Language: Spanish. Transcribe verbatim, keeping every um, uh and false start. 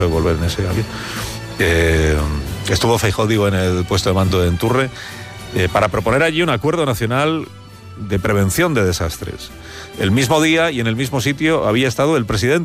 de volver en ese avión. Eh, estuvo Feijóo, digo, en el puesto de mando de Enturre, eh, para proponer allí un acuerdo nacional de prevención de desastres. El mismo día y en el mismo sitio había estado el presidente